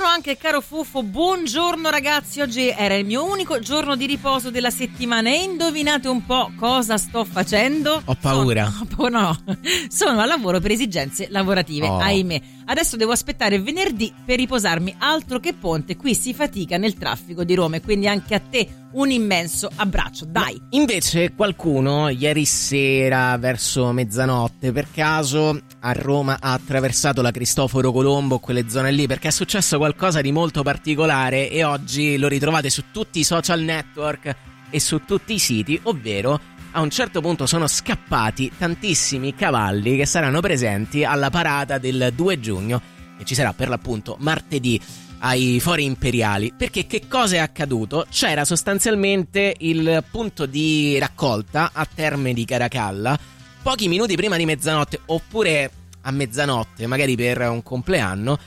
anche il caro Fuffo. Buongiorno ragazzi, oggi era il mio unico giorno di riposo della settimana e indovinate un po' cosa sto facendo? Ho paura. Sono al lavoro per esigenze lavorative, ahimè. Adesso devo aspettare venerdì per riposarmi, altro che ponte, qui si fatica nel traffico di Roma e quindi anche a te un immenso abbraccio, dai. Invece qualcuno ieri sera verso mezzanotte per caso a Roma ha attraversato la Cristoforo Colombo, quelle zone lì, perché è successo qualcosa di molto particolare e oggi lo ritrovate su tutti i social network e su tutti i siti, ovvero a un certo punto sono scappati tantissimi cavalli che saranno presenti alla parata del 2 giugno, che ci sarà per l'appunto martedì ai Fori Imperiali. Perché che cosa è accaduto? C'era sostanzialmente il punto di raccolta a Terme di Caracalla pochi minuti prima di mezzanotte, oppure a mezzanotte, magari per un compleanno,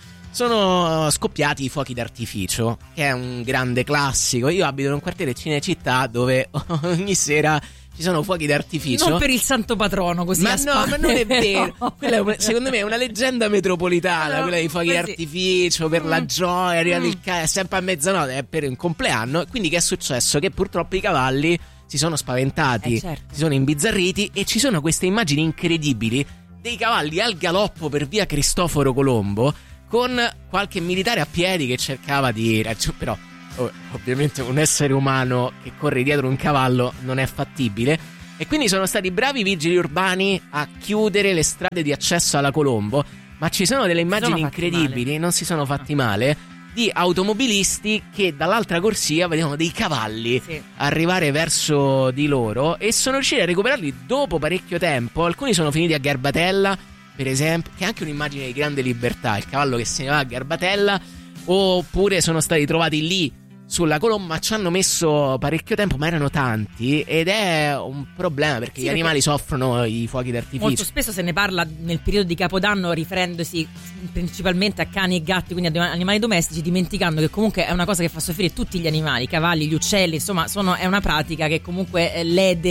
sono scoppiati i fuochi d'artificio, che è un grande classico. Io abito in un quartiere Cinecittà dove ogni sera ci sono fuochi d'artificio. Non per il santo patrono, così ma no, ma non è vero. No. Quella secondo me è una leggenda metropolitana, quella dei fuochi d'artificio per la gioia, arrivare il sempre a mezzanotte, è per un compleanno. Quindi che è successo? Che purtroppo i cavalli si sono spaventati, certo. si sono imbizzarriti e ci sono queste immagini incredibili dei cavalli al galoppo per via Cristoforo Colombo con qualche militare a piedi che cercava di... però ovviamente un essere umano che corre dietro un cavallo non è fattibile, e quindi sono stati bravi i vigili urbani a chiudere le strade di accesso alla Colombo, ma ci sono delle immagini incredibili, non si sono fatti male, di automobilisti che dall'altra corsia vedevano dei cavalli arrivare verso di loro e sono riusciti a recuperarli dopo parecchio tempo. Alcuni sono finiti a Garbatella, per esempio, che è anche un'immagine di grande libertà, il cavallo che se ne va a Garbatella, oppure sono stati trovati lì sulla colomba. Ci hanno messo parecchio tempo, ma erano tanti ed è un problema perché gli animali soffrono i fuochi d'artificio. Molto spesso se ne parla nel periodo di Capodanno riferendosi principalmente a cani e gatti, quindi a animali domestici, dimenticando che comunque è una cosa che fa soffrire tutti gli animali, i cavalli, gli uccelli, insomma è una pratica che comunque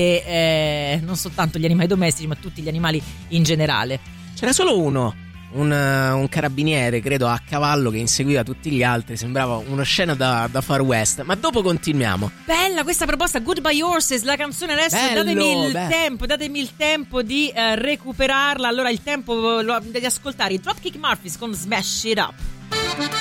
lede non soltanto gli animali domestici ma tutti gli animali in generale. C'era solo uno, un carabiniere, credo, a cavallo che inseguiva tutti gli altri. Sembrava uno scena da Far West. Ma dopo continuiamo. Bella questa proposta, Goodbye Horses, la canzone adesso. Datemi il tempo di recuperarla. Allora il tempo di ascoltare i Dropkick Murphys con Smash It Up.